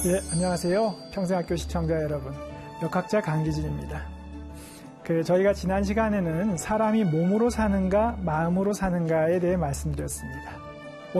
예, 안녕하세요. 평생학교 시청자 여러분. 역학자 강기진입니다. 저희가 지난 시간에는 사람이 몸으로 사는가, 마음으로 사는가에 대해 말씀드렸습니다.